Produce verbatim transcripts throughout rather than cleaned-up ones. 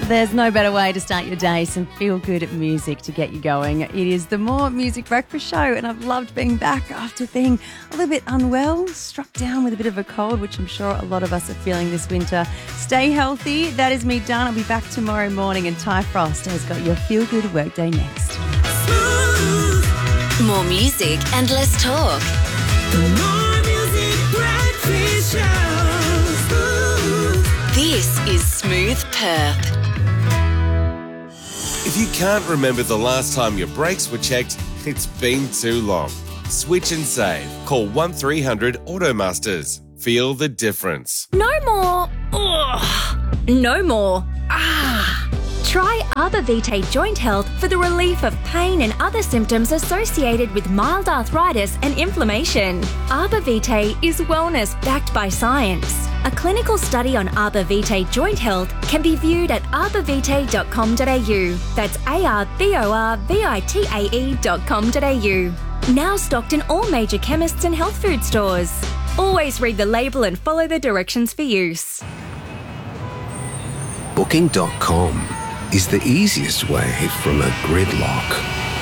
There's no better way to start your day, some feel-good music to get you going. It is the More Music Breakfast Show, and I've loved being back after being a little bit unwell, struck down with a bit of a cold, which I'm sure a lot of us are feeling this winter. Stay healthy. That is me done. I'll be back tomorrow morning, and Ty Frost has got your feel-good workday next. More music and less talk. The More Music Breakfast Show. This is Smooth Perth. If you can't remember the last time your brakes were checked, it's been too long. Switch and save. Call one three hundred Automasters. Feel the difference. No more. Ugh. No more. Ah. Try Arbor Vitae Joint Health for the relief of pain and other symptoms associated with mild arthritis and inflammation. Arbor Vitae is wellness backed by science. A clinical study on Arbor Vitae Joint Health can be viewed at arbor vitae dot com dot a u. That's A R B O R V I T A E dot com dot a u. Now stocked in all major chemists and health food stores. Always read the label and follow the directions for use. Booking dot com is the easiest way from a gridlock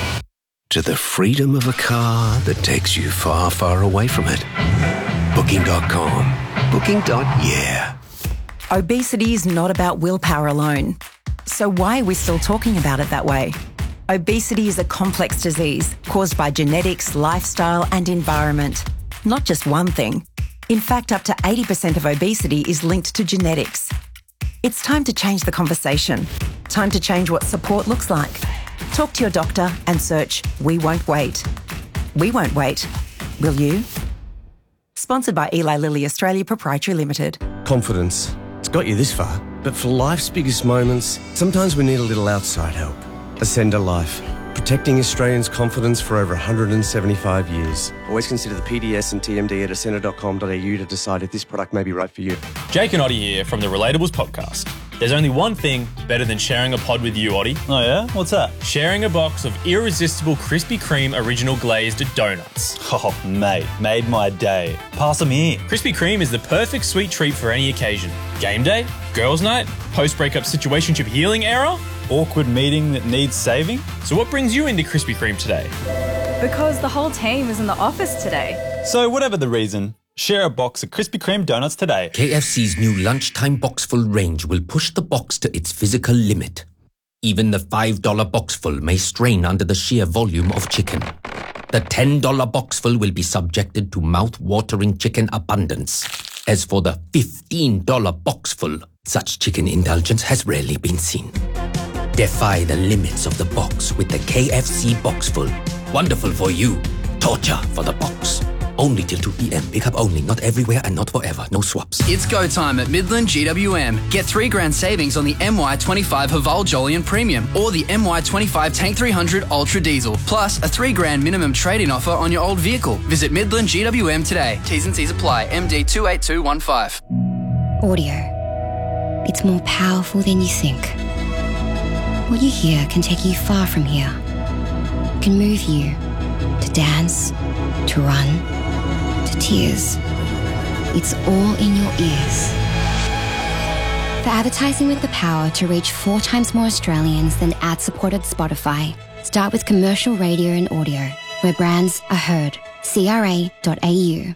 to the freedom of a car that takes you far, far away from it. Booking dot com. Booking. Yeah. Obesity is not about willpower alone. So why are we still talking about it that way? Obesity is a complex disease caused by genetics, lifestyle and environment. Not just one thing. In fact, up to eighty percent of obesity is linked to genetics. It's time to change the conversation. Time to change what support looks like. Talk to your doctor and search We Won't Wait. We won't wait. Will you? Sponsored by Eli Lilly Australia Proprietary Limited. Confidence. It's got you this far. But for life's biggest moments, sometimes we need a little outside help. Ascender Life. Protecting Australians' confidence for over one hundred seventy-five years. Always consider the P D S and T M D at ascender dot com dot a u to decide if this product may be right for you. Jake and Oddie here from the Relatables podcast. There's only one thing better than sharing a pod with you, Oddie. Oh yeah? What's that? Sharing a box of irresistible Krispy Kreme original glazed donuts. Oh, mate, made my day. Pass them here. Krispy Kreme is the perfect sweet treat for any occasion. Game day, girls' night, post-breakup situationship healing era, awkward meeting that needs saving. So what brings you into Krispy Kreme today? Because the whole team is in the office today. So whatever the reason, share a box of Krispy Kreme donuts today. K F C's new lunchtime boxful range will push the box to its physical limit. Even the five dollar boxful may strain under the sheer volume of chicken. The ten dollar boxful will be subjected to mouth-watering chicken abundance. As for the fifteen dollar boxful, such chicken indulgence has rarely been seen. Defy the limits of the box with the K F C Boxful. Wonderful for you. Torture for the box. Only till two p.m. Pick up only. Not everywhere and not forever. No swaps. It's go time at Midland G W M. Get three grand savings on the M Y twenty-five Haval Jolyon Premium or the M Y twenty-five Tank three hundred Ultra Diesel. Plus a three grand minimum trade-in offer on your old vehicle. Visit Midland G W M today. T's and C's apply. M D two eight two one five. Audio. It's more powerful than you think. What you hear can take you far from here. Can move you to dance, to run, to tears. It's all in your ears. For advertising with the power to reach four times more Australians than ad-supported Spotify, start with commercial radio and audio, where brands are heard. C R A dot A U.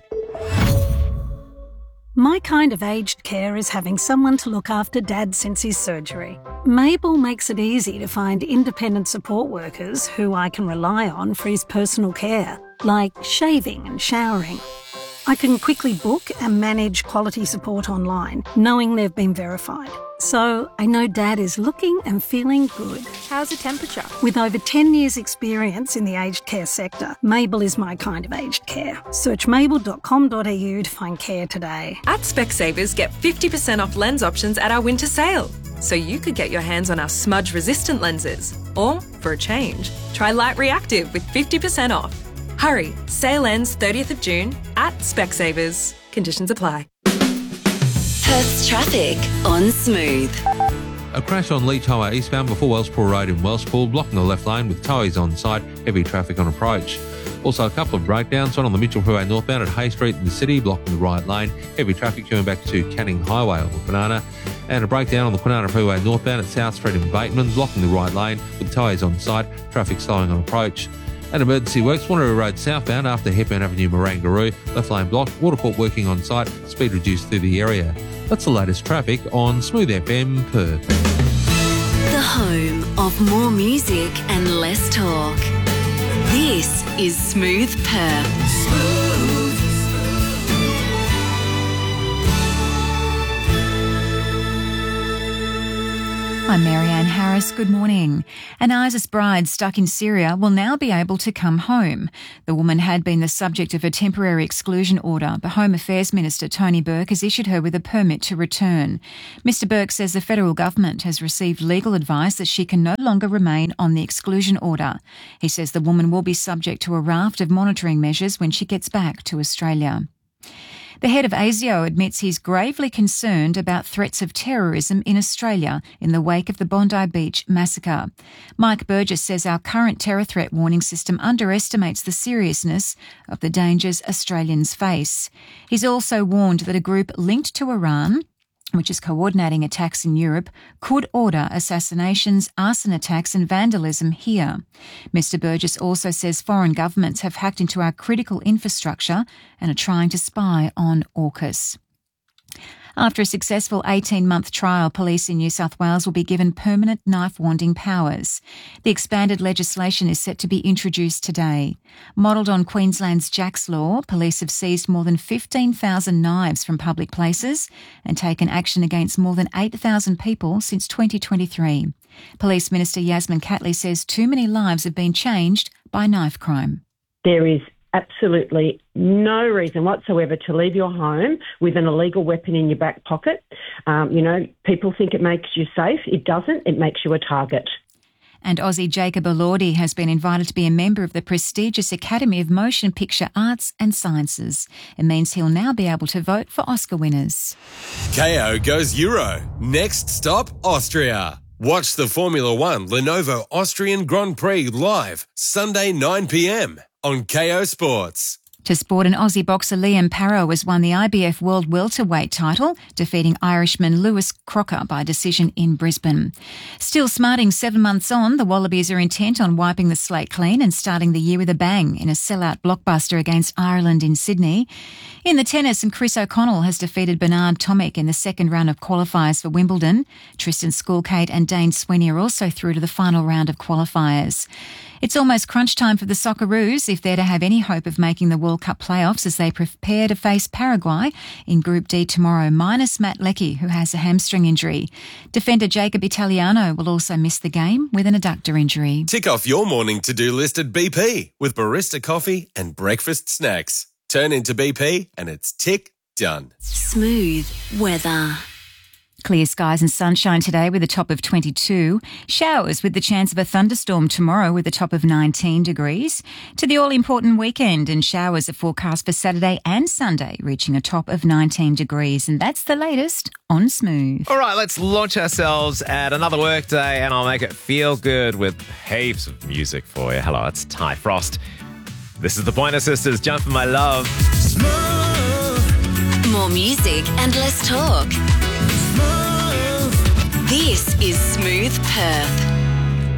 My kind of aged care is having someone to look after Dad since his surgery. Mabel makes it easy to find independent support workers who I can rely on for his personal care, like shaving and showering. I can quickly book and manage quality support online, knowing they've been verified. So I know Dad is looking and feeling good. How's the temperature? With over ten years experience in the aged care sector, Mabel is my kind of aged care. Search mabel dot com dot a u to find care today. At Specsavers, get fifty percent off lens options at our winter sale. So you could get your hands on our smudge-resistant lenses. Or, for a change, try Light Reactive with fifty percent off. Hurry, sale ends thirtieth of June at Specsavers. Conditions apply. Perth's traffic on Smooth. A crash on Leach Highway eastbound before Wellspool Road in Wellspool, blocking the left lane with towies on site, heavy traffic on approach. Also, a couple of breakdowns, one on the Mitchell Freeway northbound at Hay Street in the city, blocking the right lane. Heavy traffic coming back to Canning Highway on the Kwinana. And a breakdown on the Kwinana Freeway northbound at South Street in Bateman, blocking the right lane with tyres on site, traffic slowing on approach. And emergency works, Wanneroo Road southbound after Hepburn Avenue, Marangaroo, left lane blocked, waterport working on site, speed reduced through the area. That's the latest traffic on Smooth F M Perth. The home of more music and less talk. This is Smooth Perth. I'm Marianne Harris. Good morning. An ISIS bride stuck in Syria will now be able to come home. The woman had been the subject of a temporary exclusion order, but Home Affairs Minister Tony Burke has issued her with a permit to return. Mister Burke says the federal government has received legal advice that she can no longer remain on the exclusion order. He says the woman will be subject to a raft of monitoring measures when she gets back to Australia. The head of ASIO admits he's gravely concerned about threats of terrorism in Australia in the wake of the Bondi Beach massacre. Mike Burgess says our current terror threat warning system underestimates the seriousness of the dangers Australians face. He's also warned that a group linked to Iran, which is coordinating attacks in Europe, could order assassinations, arson attacks and vandalism here. Mister Burgess also says foreign governments have hacked into our critical infrastructure and are trying to spy on AUKUS. After a successful eighteen-month trial, police in New South Wales will be given permanent knife-wanding powers. The expanded legislation is set to be introduced today. Modelled on Queensland's Jack's Law, police have seized more than fifteen thousand knives from public places and taken action against more than eight thousand people since twenty twenty-three. Police Minister Yasmin Catley says too many lives have been changed by knife crime. There is absolutely no reason whatsoever to leave your home with an illegal weapon in your back pocket. Um, you know, people think it makes you safe. It doesn't. It makes you a target. And Aussie Jacob Elordi has been invited to be a member of the prestigious Academy of Motion Picture Arts and Sciences. It means he'll now be able to vote for Oscar winners. K O goes Euro. Next stop, Austria. Watch the Formula One Lenovo Austrian Grand Prix live Sunday nine p.m. on K O Sports. To sport, an Aussie boxer Liam Parrow has won the I B F World Welterweight title, defeating Irishman Lewis Crocker by decision in Brisbane. Still smarting seven months on, the Wallabies are intent on wiping the slate clean and starting the year with a bang in a sellout blockbuster against Ireland in Sydney. In the tennis, and Chris O'Connell has defeated Bernard Tomic in the second round of qualifiers for Wimbledon. Tristan Skulkate and Dane Sweeney are also through to the final round of qualifiers. It's almost crunch time for the Socceroos if they're to have any hope of making the World Cup playoffs as they prepare to face Paraguay in Group D tomorrow, minus Matt Leckie, who has a hamstring injury. Defender Jacob Italiano will also miss the game with an adductor injury. Tick off your morning to-do list at B P with barista coffee and breakfast snacks. Turn into B P and it's tick done. Smooth weather. Clear skies and sunshine today with a top of twenty-two. Showers with the chance of a thunderstorm tomorrow with a top of nineteen degrees. To the all-important weekend, and showers are forecast for Saturday and Sunday, reaching a top of nineteen degrees. And that's the latest on Smooth. All right, let's launch ourselves at another work day, and I'll make it feel good with heaps of music for you. Hello, it's Ty Frost. This is the Pointer Sisters, Jump for My Love. More music and less talk. This is Smooth Perth.